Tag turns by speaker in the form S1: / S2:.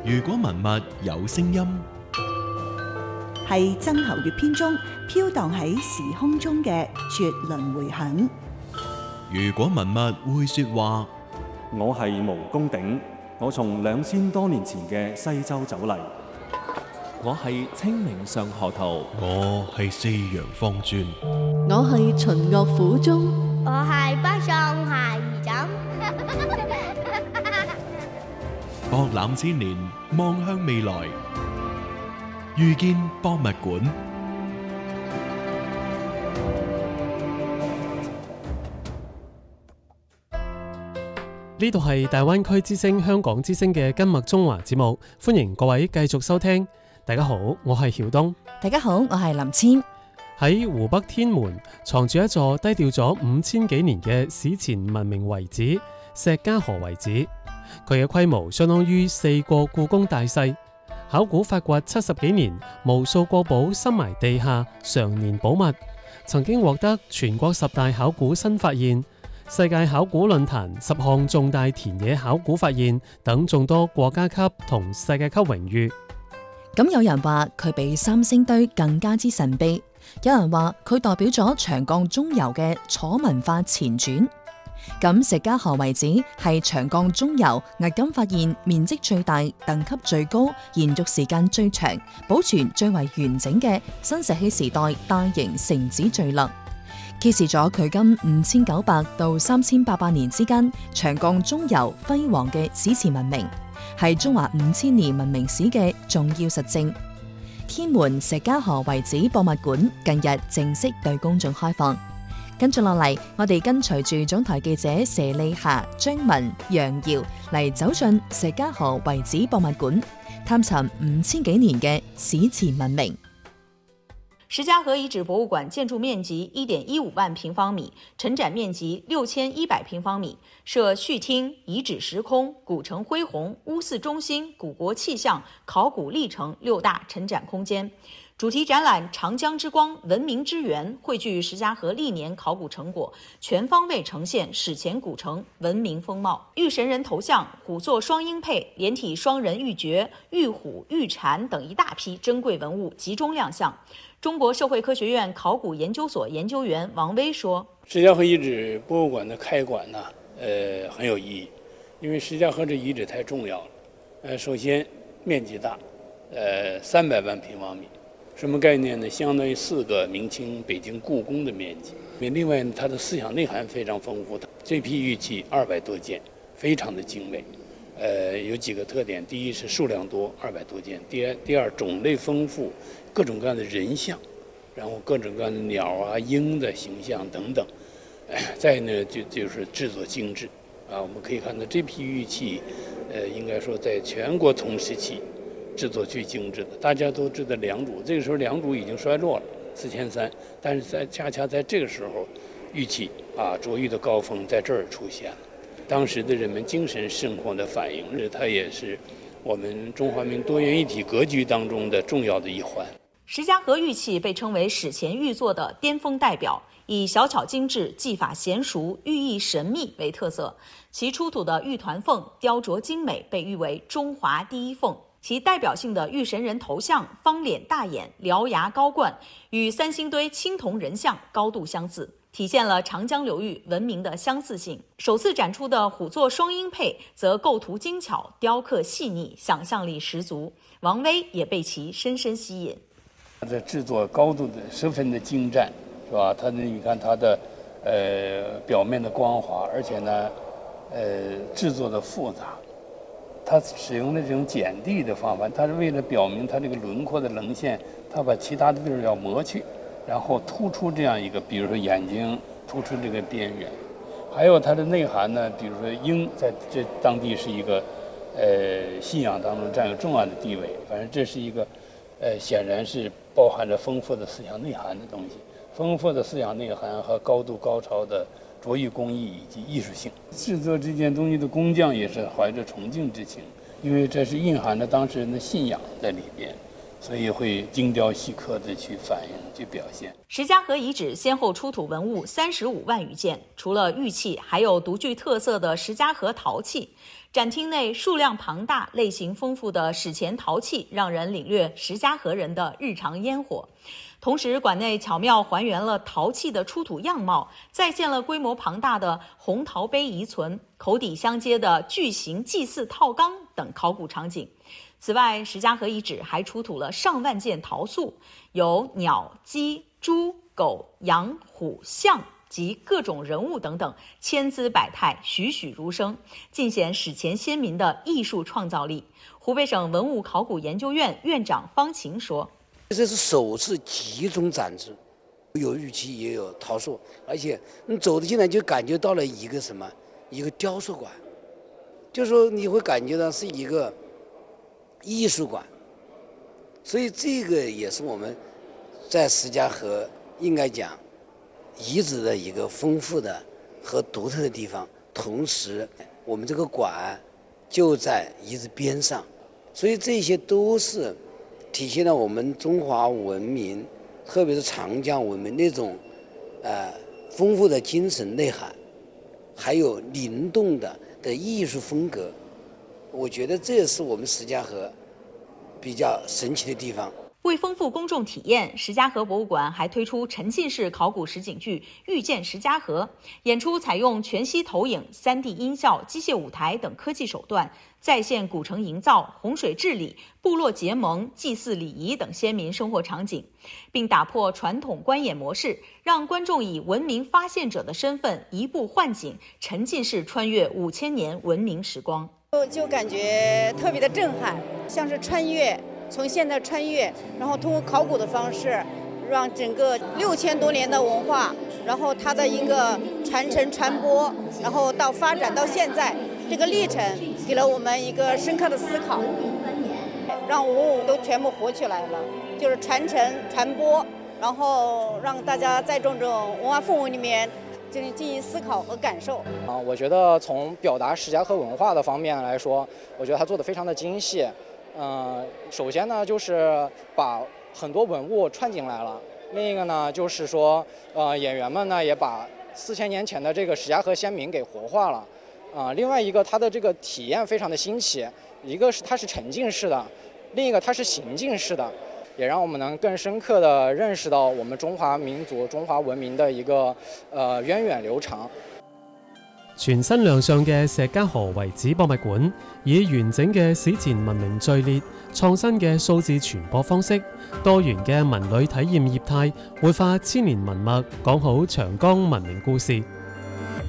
S1: 如果文物有聲音，
S2: 係曾侯乙編中飄蕩喺時空中嘅絕倫迴響。
S1: 如果文物會說話，
S3: 我係毛公鼎，我從2000多年前嘅西周走嚟。
S4: 我係清明上河圖，
S1: 我係四陽方尊，
S5: 我係秦樂府中，
S6: 我係北宋孩兒枕。
S1: 博覽千年，望向未來，遇見博物館。
S7: 呢度係大灣區之聲香港之聲嘅今麥中華節目，歡迎各位繼續收聽。大家好，我係曉東。
S8: 大家好，我係林千。
S7: 喺湖北天門藏住一座低調咗5000幾年嘅史前文明遺址——石家河遺址。佢嘅規模相當於4個故宮大細。考古發掘70幾年，無數國寶深埋地下，常年保密。曾經獲得全國10大考古新發現、世界考古論壇10項重大田野考古發現等眾多國家級同世界級榮譽。
S8: 咁有人話佢比三星堆更加之神秘，有人話佢代表咗長江中游嘅楚文化前傳。咁石家河遺址係長江中游迄今發現面積最大、等級最高、延續時間最長、保存最為完整嘅新石器時代大型城址聚落，揭示咗距今5900到3800年之間長江中游輝煌嘅史前文明，係中華5000年文明史嘅重要實證。天門石家河遺址博物館近日正式對公眾開放。跟住落嚟，我哋跟隨住總台記者佘麗霞、張文、楊瑤嚟走進石家河遺址博物館，探尋5000幾年嘅史前文明。
S9: 石家河遺址博物館建築面積1.15萬平方米，陳展面積6100平方米，設序廳、遺址時空、古城恢宏、屋祀中心、古國氣象、考古歷程6大陳展空間。主題展覽《長江之光，文明之源》匯聚石家河歷年考古成果，全方位呈現史前古城文明風貌。玉神人頭像、虎座雙鷹配、連體雙人玉玦、玉虎、玉蟾等一大批珍貴文物集中亮相。中國社會科學院考古研究所研究員王威說：
S10: 石家河遺址博物館的開館呢，很有意義，因為石家河這遺址太重要了。首先面積大，300萬平方米。什麼概念呢？相當於4個明清北京故宮的面積。另外，它的思想內涵非常豐富的。這批玉器200多件，非常的精美。有幾個特點：第一是數量多，200多件；第二種類豐富，各種各樣的人像，然後各種各樣的鳥啊、鷹的形象等等。再呢就是製作精緻。我們可以看到這批玉器，應該說在全國同時期製作最精緻的。大家都知道良渚，這個時候良渚已經衰落了，4300，但是恰恰在這個時候，玉器琢玉的高峰在這兒出現了。當時的人們精神生活的反應，它也是我們中華民多元一體格局當中的重要的一環。
S9: 石家河玉器被稱為史前玉作的巔峰代表，以小巧精緻、技法嫻熟、寓意神秘為特色。其出土的玉團鳳雕琢精美，被譽為中華第一鳳。其代表性的玉神人頭像，方臉大眼，獠牙高冠，與三星堆青銅人像高度相似，體現了長江流域文明的相似性。首次展出的虎座雙鷹配則構圖精巧，雕刻細膩，想象力十足。王威也被其深深吸引。
S10: 它的製作高度的十分的精湛，是吧？它的你看它的表面的光滑，而且呢製作的複雜。它使用的這種剪地的方法，它是為了表明它這個輪廓的稜線，它把其他的地方要磨去，然後突出這樣一個，比如說眼睛突出這個邊緣，還有它的內涵呢，比如說鷹在這當地是一個信仰當中佔有重要的地位，反正這是一個顯然是包含着豐富的思想內涵的東西，豐富的思想內涵和高度高超的琢玉工藝以及藝術性。製作這件東西的工匠也是懷着崇敬之情，因為這是蘊含着當事人的信仰在裡邊，所以會精雕細刻地去反映、去表現。
S9: 石家河遺址先後出土文物35萬餘件，除了玉器，還有獨具特色的石家河陶器。 展厅内数量庞大、类型丰富的史前陶器，让人领略石家河人的日常烟火。同时，馆内巧妙还原了陶器的出土样貌，再现了规模庞大的红陶杯遗存、口底相接的巨型祭祀套缸等考古场景。此外，石家河遗址还出土了上万件陶塑，有鸟、鸡、猪、狗、羊、虎、象及各种人物等等，千姿百态，栩栩如生，尽显史前先民的艺术创造力。湖北省文物考古研究院院长方琴说：“
S11: 这是首次集中展示，有玉器也有陶塑，而且你走得进来就感觉到了一个什么？一个雕塑馆，就是说你会感觉到是一个艺术馆。所以这个也是我们在石家河应该讲遗址的一个丰富的和独特的地方。同时，我们这个馆就在遗址边上，所以这些都是体现了我们中华文明，特别是长江文明那种丰富的精神内涵，还有灵动的艺术风格。我觉得这也是我们石家河比较神奇的地方。
S9: 为丰富公众体验，石家河博物馆还推出沉浸式考古实景剧《遇见石家河》，演出采用全息投影、3D 音效、机械舞台等科技手段，再现古城营造、洪水治理、部落结盟、祭祀礼仪等先民生活场景，并打破传统观演模式，让观众以文明发现者的身份移步换景，沉浸式穿越5000年文明时光。
S12: 就感觉特别的震撼，像是穿越。从现在穿越，然后通过考古的方式，让整个6000多年的文化，然后它的一个传承传播，然后到发展到现在这个历程，给了我们一个深刻的思考，让文物都全部活起来了，就是传承传播，然后让大家在这种文化氛围里面进行思考和感受。
S13: 我觉得从表达石家河文化的方面来说，我觉得它做得非常的精细。首先呢，就是把很多文物串进来了。另一个呢，就是说，演员们呢也把4000年前的这个石家河先民给活化了。另外一个，它的这个体验非常的新奇，一个是它是沉浸式的，另一个它是行进式的，也让我们能更深刻地认识到我们中华民族、中华文明的一个源遠流長。
S7: 全新亮相嘅石家河遺址博物館，以完整嘅史前文明序列、創新嘅數字傳播方式、多元嘅文旅體驗業態，活化千年文脈，講好長江文明故事。